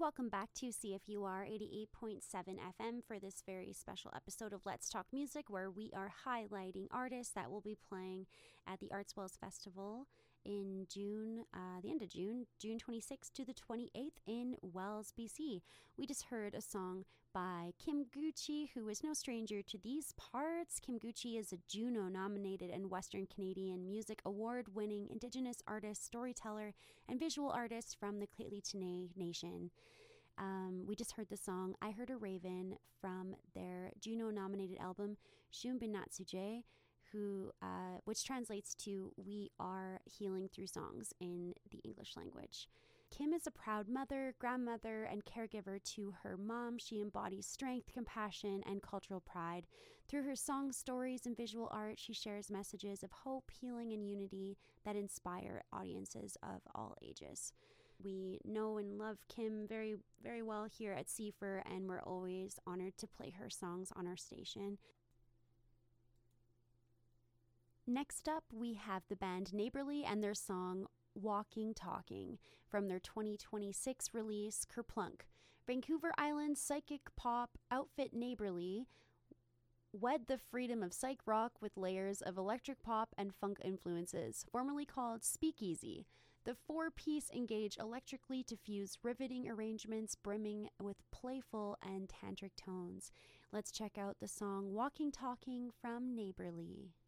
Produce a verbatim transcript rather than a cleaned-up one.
welcome back to C F U R eighty-eight point seven F M for this very special episode of Let's Talk Music, where we are highlighting artists that will be playing at the Arts Wells Festival in June, uh, the end of June, June twenty-sixth to the twenty-eighth in Wells, B C. We just heard a song by Kim Gucci, who is no stranger to these parts. Kim Gucci is a Juno-nominated and Western Canadian Music Award-winning Indigenous artist, storyteller, and visual artist from the Lheidli Nation. Um, we just heard the song I Heard a Raven from their Juno-nominated album Shumbinatsuje, who, uh, which translates to We Are Healing Through Songs in the English language. Kim is a proud mother, grandmother, and caregiver to her mom. She embodies strength, compassion, and cultural pride. Through her songs, stories, and visual art, she shares messages of hope, healing, and unity that inspire audiences of all ages. We know and love Kim very, very well here at C F U R, and we're always honored to play her songs on our station. Next up, we have the band Neighborly and their song Walking Talking from their twenty twenty-six release Kerplunk. Vancouver Island psychic pop outfit Neighborly wed the freedom of psych rock with layers of electric pop and funk influences, formerly called Speakeasy. The four-piece engage electrically to fuse riveting arrangements brimming with playful and tantric tones. Let's check out the song Walking Talking from Neighborly.